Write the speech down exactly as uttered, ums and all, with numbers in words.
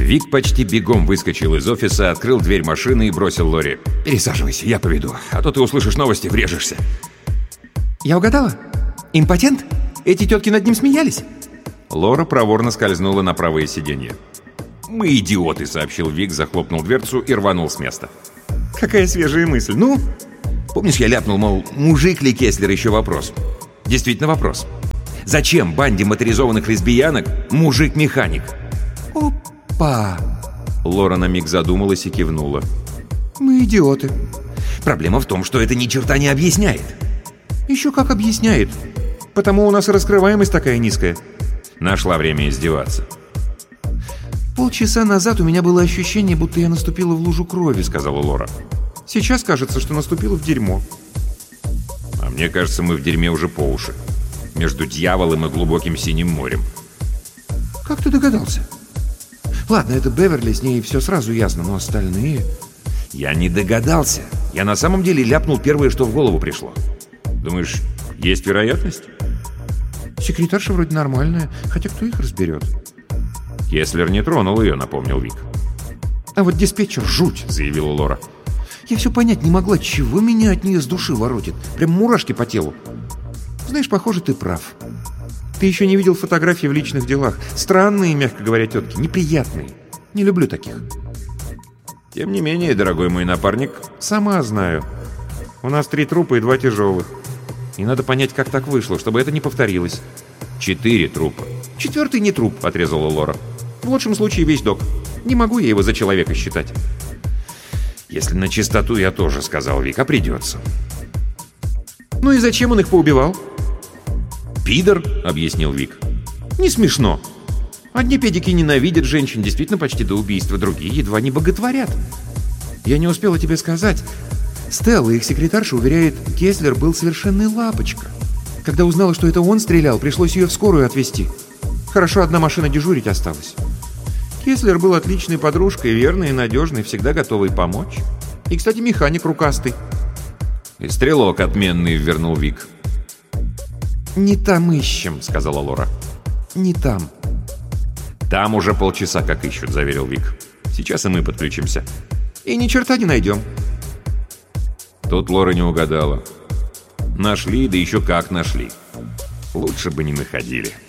Вик почти бегом выскочил из офиса, открыл дверь машины и бросил Лоре: «Пересаживайся, я поведу, а то ты услышишь новости, врежешься». «Я угадала? Импотент? Эти тетки над ним смеялись?» Лора проворно скользнула на правое сиденье. «Мы идиоты», — сообщил Вик, захлопнул дверцу и рванул с места. «Какая свежая мысль, ну?» «Помнишь, я ляпнул, мол, мужик ли Кеслер, еще вопрос?» Действительно вопрос. Зачем банде моторизованных лесбиянок мужик-механик? «Опа!» Лора на миг задумалась и кивнула. «Мы идиоты». «Проблема в том, что это ни черта не объясняет». «Еще как объясняет. Потому у нас и раскрываемость такая низкая». Нашла время издеваться. «Полчаса назад у меня было ощущение, будто я наступила в лужу крови», — сказала Лора. «Сейчас кажется, что наступила в дерьмо». «А мне кажется, мы в дерьме уже по уши. Между дьяволом и глубоким синим морем». «Как ты догадался?» «Ладно, это Беверли, с ней все сразу ясно, но остальные...» «Я не догадался. Я на самом деле ляпнул первое, что в голову пришло. Думаешь, есть вероятность?» «Секретарша вроде нормальная, хотя кто их разберет?» «Кеслер не тронул ее», — напомнил Вик. «А вот диспетчер жуть», — заявила Лора. «Я все понять не могла, чего меня от нее с души воротит. Прям мурашки по телу. Знаешь, похоже, ты прав. Ты еще не видел фотографии в личных делах. Странные, мягко говоря, тетки, неприятные. Не люблю таких». «Тем не менее, дорогой мой напарник...» «Сама знаю. У нас три трупа и два тяжелых. И надо понять, как так вышло, чтобы это не повторилось». «Четыре трупа». «Четвертый не труп», — отрезала Лора. «В лучшем случае весь док. Не могу я его за человека считать». «Если на чистоту, я тоже», — сказал Вик, — «а придется». «Ну и зачем он их поубивал?» «Пидор», — объяснил Вик. «Не смешно. Одни педики ненавидят женщин действительно почти до убийства, другие едва не боготворят. Я не успела тебе сказать. Стелла, их секретарша, уверяет, Кеслер был совершенной лапочка. Когда узнала, что это он стрелял, пришлось ее в скорую отвезти. Хорошо, одна машина дежурить осталась. Кеслер был отличной подружкой, верной и надежной, всегда готовой помочь. И, кстати, механик рукастый». «И стрелок отменный», — вернул Вик. «Не там ищем», — сказала Лора. «Не там». «Там уже полчаса как ищут», — заверил Вик. «Сейчас и мы подключимся». «И ни черта не найдем». Тут Лора не угадала. Нашли, да еще как нашли. Лучше бы не находили.